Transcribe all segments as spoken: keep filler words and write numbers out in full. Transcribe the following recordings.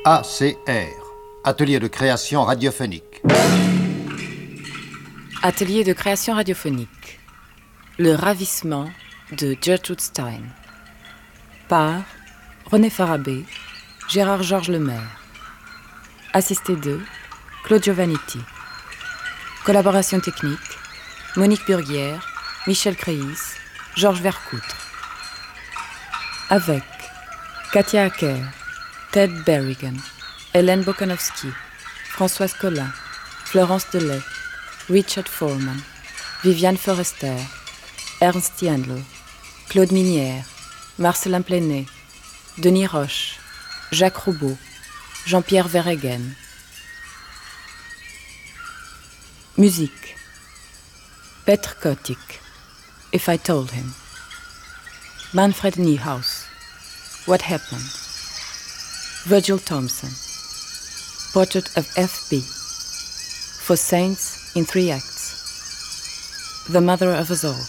A C R, Atelier de création radiophonique. Atelier de création radiophonique. Le ravissement de Gertrude Stein. Par René Farabee, Gérard Georges Lemaire. Assisté de Claude Giovannitti. Collaboration technique Monique Burguière, Michel Créis, Georges Vercoutre. Avec Katia Acker, Ted Berrigan, Hélène Bokanowski, Françoise Collin, Florence Delay, Richard Foreman, Viviane Forester, Ernst Jandl, Claude Minière, Marcelin Pléné, Denis Roche, Jacques Roubaud, Jean-Pierre Verhegen. Musique Petr Kotik, If I Told Him. Manfred Niehaus, What Happened. Virgil Thompson, Portrait of F B For Saints in Three Acts. The Mother of Us All.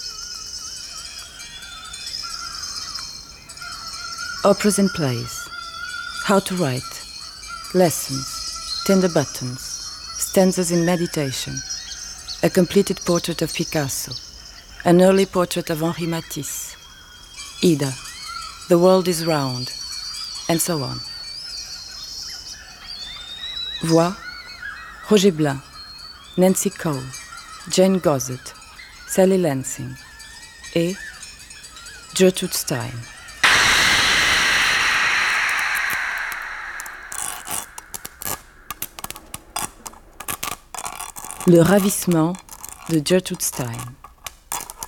Operas and Plays. How to Write. Lessons. Tender Buttons. Stanzas in Meditation. A completed portrait of Picasso. An early portrait of Henri Matisse. Ida. The World is Round. And so on. Voix. Roger Blin. Nancy Cole. Jane Gossett. Sally Lansing. Et Gertrude Stein. Le ravissement de Gertrude Stein.